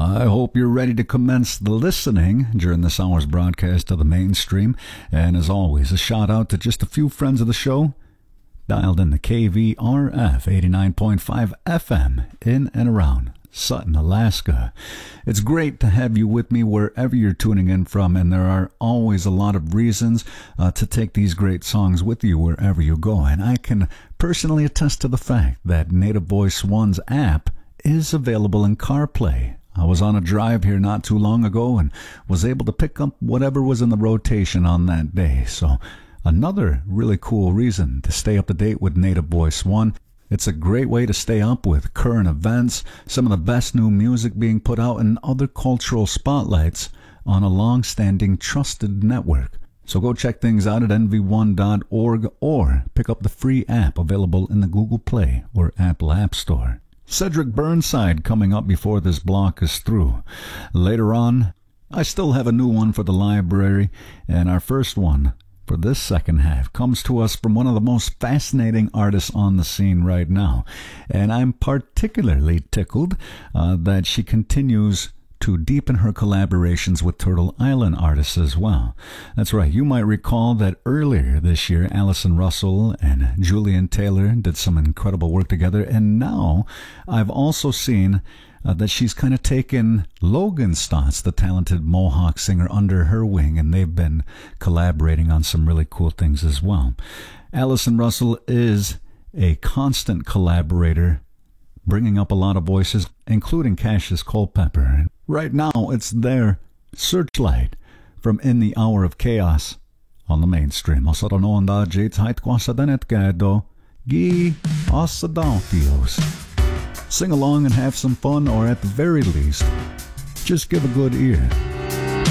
I hope you're ready to commence the listening during this hour's broadcast of the mainstream. And as always, a shout out to just a few friends of the show dialed in the KVRF 89.5 FM in and around Sutton, Alaska. It's great to have you with me wherever you're tuning in from, and there are always a lot of reasons to take these great songs with you wherever you go. And I can personally attest to the fact that Native Voice One's app is available in CarPlay. I was on a drive here not too long ago and was able to pick up whatever was in the rotation on that day. So another really cool reason to stay up to date with Native Voice One. It's a great way to stay up with current events, some of the best new music being put out, and other cultural spotlights on a long-standing trusted network. So go check things out at nv1.org or pick up the free app available in the Google Play or Apple App Store. Cedric Burnside coming up before this block is through. Later on, I still have a new one for the library, and our first one for this second half comes to us from one of the most fascinating artists on the scene right now. And I'm particularly tickled that she continues to deepen her collaborations with Turtle Island artists as well. That's right, you might recall that earlier this year, Allison Russell and Julian Taylor did some incredible work together, and now I've also seen that she's kind of taken Logan Stotts, the talented Mohawk singer, under her wing, and they've been collaborating on some really cool things as well. Allison Russell is a constant collaborator, bringing up a lot of voices, including Cassius Culpepper. Right now, it's their Searchlight from In the Hour of Chaos on the mainstream. Osaronoanda jits haitquasadenet gado gi osadontios. Sing along and have some fun, or at the very least, just give a good ear